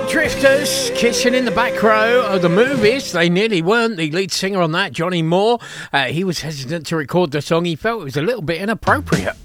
Drifters kissing in the back row of the movies. They nearly weren't. The lead singer on that, Johnny Moore, he was hesitant to record the song. He felt it was a little bit inappropriate.